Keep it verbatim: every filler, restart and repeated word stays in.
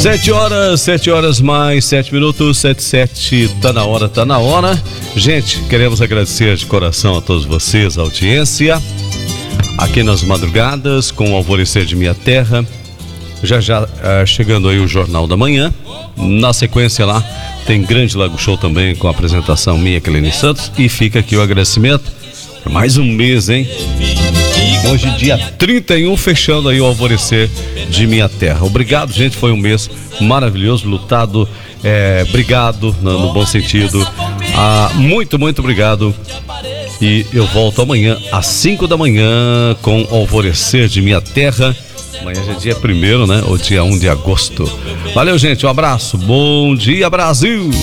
Sete horas, sete horas mais sete minutos, sete, sete, tá na hora, tá na hora. Gente, queremos agradecer de coração a todos vocês, a audiência, aqui nas madrugadas, com o Alvorecer de Minha Terra. Já já uh, chegando aí o Jornal da Manhã. Na sequência lá, tem Grande Lago Show também, com a apresentação minha, Cleni Santos. E fica aqui o agradecimento por mais um mês, hein? Hoje, dia trinta e um, fechando aí o Alvorecer de Minha Terra. Obrigado, gente, foi um mês maravilhoso, lutado, é, obrigado, no, no bom sentido. Ah, muito, muito obrigado. E eu volto amanhã às cinco da manhã com o Alvorecer de Minha Terra. Amanhã já é dia primeiro, né? Ou dia um de agosto. Valeu, gente, um abraço. Bom dia, Brasil!